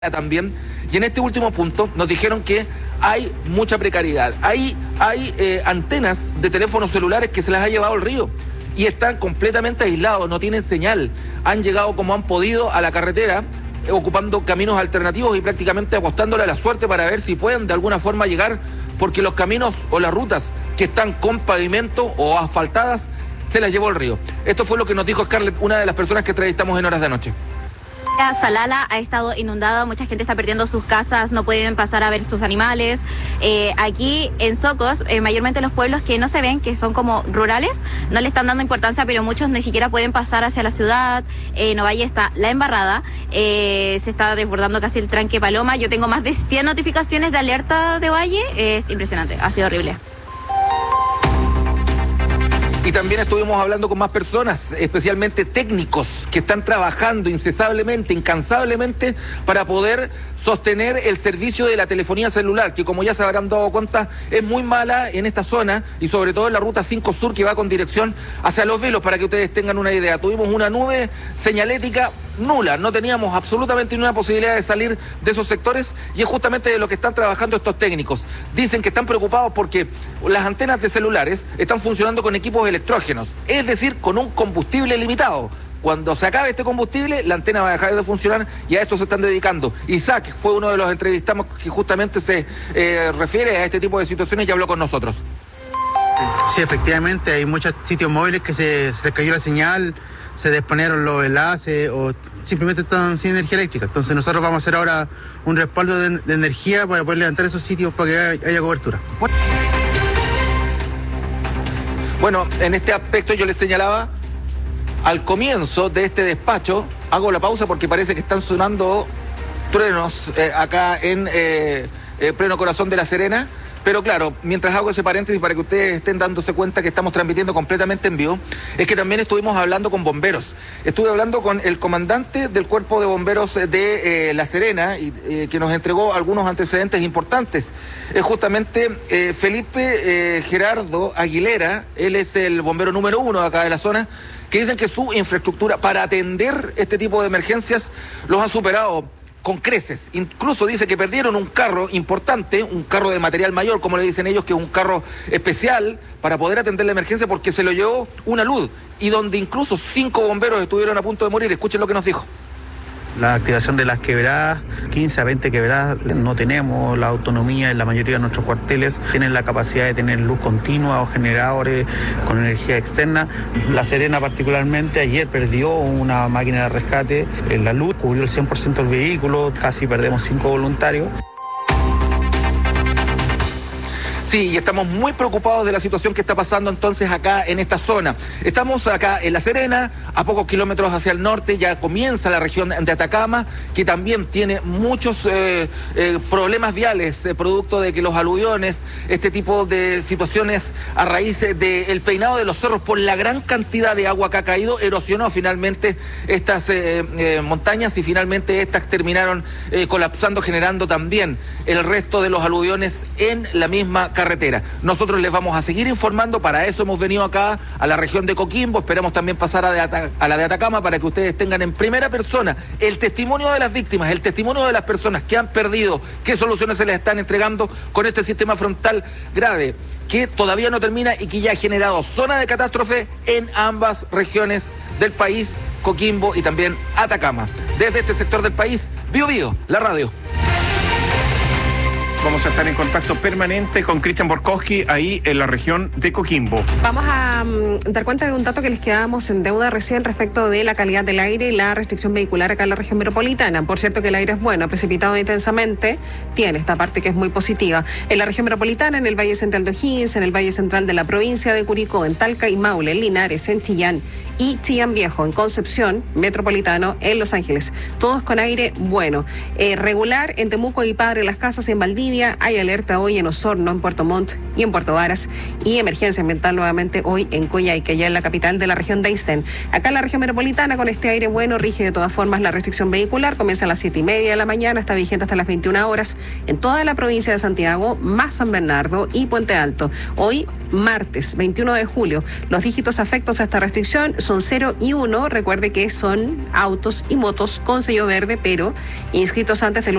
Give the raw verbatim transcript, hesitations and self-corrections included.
también, y en este último punto nos dijeron que hay mucha precariedad. Hay, hay eh, antenas de teléfonos celulares que se las ha llevado el río y están completamente aislados, no tienen señal. Han llegado como han podido a la carretera, eh, ocupando caminos alternativos y prácticamente apostándole a la suerte para ver si pueden de alguna forma llegar, porque los caminos o las rutas que están con pavimento o asfaltadas se las llevó el río. Esto fue lo que nos dijo Scarlett, una de las personas que entrevistamos en horas de anoche. Salala ha estado inundada, mucha gente está perdiendo sus casas, no pueden pasar a ver sus animales. Eh, aquí en Socos, eh, mayormente los pueblos que no se ven, que son como rurales, no le están dando importancia, pero muchos ni siquiera pueden pasar hacia la ciudad. En Ovalle está la embarrada, eh, se está desbordando casi el tranque Paloma. Yo tengo más de cien notificaciones de alerta de Ovalle, es impresionante, ha sido horrible. Y también estuvimos hablando con más personas, especialmente técnicos, que están trabajando incesablemente, incansablemente, para poder sostener el servicio de la telefonía celular, que como ya se habrán dado cuenta, es muy mala en esta zona, y sobre todo en la ruta cinco Sur, que va con dirección hacia Los Vilos, para que ustedes tengan una idea. Tuvimos una nube señalética nula, no teníamos absolutamente ninguna posibilidad de salir de esos sectores, y es justamente de lo que están trabajando estos técnicos. Dicen que están preocupados porque las antenas de celulares están funcionando con equipos electrógenos, es decir, con un combustible limitado. Cuando se acabe este combustible, la antena va a dejar de funcionar, y a esto se están dedicando. Isaac fue uno de los entrevistados que justamente se eh, refiere a este tipo de situaciones y habló con nosotros. Sí, efectivamente, hay muchos sitios móviles que se, se les cayó la señal, se desponieron los enlaces o simplemente están sin energía eléctrica. Entonces nosotros vamos a hacer ahora un respaldo de, de energía para poder levantar esos sitios para que haya, haya cobertura. Bueno, en este aspecto yo les señalaba al comienzo de este despacho. Hago la pausa porque parece que están sonando truenos eh, acá en eh, eh, pleno corazón de La Serena. Pero claro, mientras hago ese paréntesis para que ustedes estén dándose cuenta que estamos transmitiendo completamente en vivo, es que también estuvimos hablando con bomberos. Estuve hablando con el comandante del Cuerpo de Bomberos de eh, La Serena, y, eh, que nos entregó algunos antecedentes importantes. Es justamente eh, Felipe eh, Gerardo Aguilera, él es el bombero número uno de acá de la zona, que dicen que su infraestructura para atender este tipo de emergencias los ha superado con creces. Incluso dice que perdieron un carro importante, un carro de material mayor, como le dicen ellos, que es un carro especial para poder atender la emergencia, porque se lo llevó una luz, y donde incluso cinco bomberos estuvieron a punto de morir. Escuchen lo que nos dijo. La activación de las quebradas, quince a veinte quebradas, no tenemos la autonomía en la mayoría de nuestros cuarteles, tienen la capacidad de tener luz continua o generadores con energía externa. La Serena particularmente ayer perdió una máquina de rescate en la luz, cubrió el cien por ciento del vehículo, casi perdemos cinco voluntarios. Sí, y estamos muy preocupados de la situación que está pasando entonces acá en esta zona. Estamos acá en La Serena, a pocos kilómetros hacia el norte, ya comienza la región de Atacama, que también tiene muchos eh, eh, problemas viales, eh, producto de que los aluviones, este tipo de situaciones a raíz del peinado de los cerros por la gran cantidad de agua que ha caído, erosionó finalmente estas eh, eh, montañas, y finalmente estas terminaron eh, colapsando, generando también el resto de los aluviones en la misma carretera. carretera. Nosotros les vamos a seguir informando, para eso hemos venido acá a la región de Coquimbo, esperamos también pasar a, de Ata- a la de Atacama para que ustedes tengan en primera persona el testimonio de las víctimas, el testimonio de las personas que han perdido, qué soluciones se les están entregando con este sistema frontal grave, que todavía no termina y que ya ha generado zona de catástrofe en ambas regiones del país, Coquimbo y también Atacama. Desde este sector del país, Bio Bio, la radio. Vamos a estar en contacto permanente con Cristian Borkowski ahí en la región de Coquimbo. Vamos a um, dar cuenta de un dato que les quedábamos en deuda recién respecto de la calidad del aire y la restricción vehicular acá en la región metropolitana. Por cierto que el aire es bueno, precipitado intensamente, tiene esta parte que es muy positiva. En la región metropolitana, en el Valle Central de O'Higgins, en el Valle Central de la provincia de Curicó, en Talca y Maule, en Linares, en Chillán y Chillán Viejo, en Concepción, Metropolitano, en Los Ángeles. Todos con aire bueno. Eh, regular en Temuco y Padre Las Casas, en Valdivia, Valdivia, hay alerta hoy en Osorno, en Puerto Montt y en Puerto Varas, y emergencia ambiental nuevamente hoy en Coyhaique, ya en la capital de la región de Aysén. Acá en la región metropolitana, con este aire bueno, rige de todas formas la restricción vehicular, comienza a las siete y media de la mañana, está vigente hasta las veintiuna horas en toda la provincia de Santiago, más San Bernardo y Puente Alto. Hoy, martes veintiuno de julio, los dígitos afectos a esta restricción son cero y uno. Recuerde que son autos y motos con sello verde, pero inscritos antes del